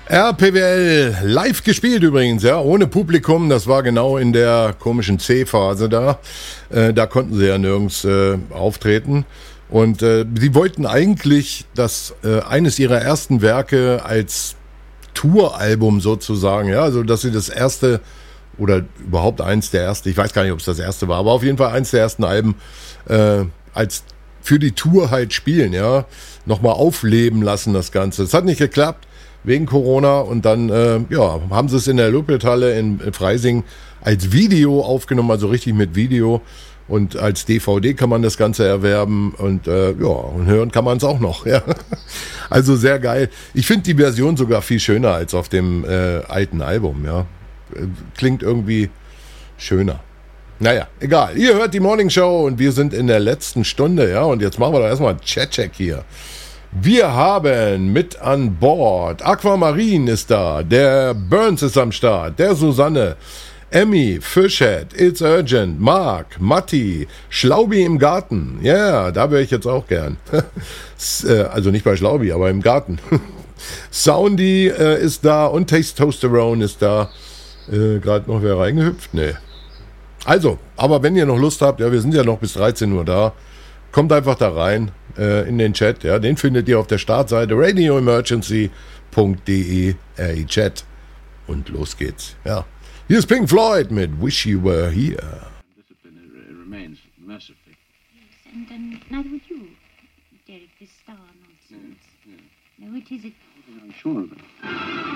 RPWL live gespielt übrigens, ja, ohne Publikum. Das war genau in der komischen C-Phase da. Da konnten sie ja nirgends auftreten. Und sie wollten eigentlich eines ihrer ersten Werke als Touralbum sozusagen, ja, also dass sie das erste oder überhaupt eins der ersten, ich weiß gar nicht, ob es das erste war, aber auf jeden Fall eins der ersten Alben als für die Tour halt spielen, ja, nochmal aufleben lassen das Ganze. Es hat nicht geklappt wegen Corona und dann haben sie es in der Lupethalle in Freising als Video aufgenommen, also richtig mit Video. Und als DVD kann man das Ganze erwerben und und hören kann man es auch noch. Ja. Also sehr geil. Ich finde die Version sogar viel schöner als auf dem alten Album. Ja. Klingt irgendwie schöner. Naja, egal. Ihr hört die Morning Show und wir sind in der letzten Stunde. Ja. Und jetzt machen wir doch erstmal einen Chat-Check hier. Wir haben mit an Bord Aquamarine ist da, der Burns ist am Start, der Susanne, Emmy, Fishhead, It's Urgent, Mark, Matti, Schlaubi im Garten. Ja, yeah, da wäre ich jetzt auch gern. Also nicht bei Schlaubi, aber im Garten. Soundy ist da und Testosterone ist da. Gerade noch wer reingehüpft? Nee. Also, aber wenn ihr noch Lust habt, ja, wir sind ja noch bis 13 Uhr da, kommt einfach da rein in den Chat. Ja, den findet ihr auf der Startseite radioemergency.de Chat. Und los geht's. Ja. Hier ist Pink Floyd mit Wish You Were Here. Discipline remains mercifully. Yes, and neither would you, Derek, this star nonsense. Yeah. No, it is. I'm sure of it.